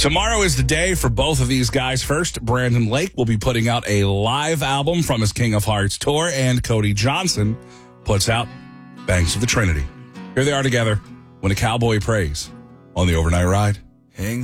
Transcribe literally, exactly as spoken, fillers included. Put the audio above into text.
Tomorrow is the day for both of these guys. First, Brandon Lake will be putting out a live album from his King of Hearts tour, and Cody Johnson puts out Banks of the Trinity. Here they are together when a cowboy prays on the overnight ride.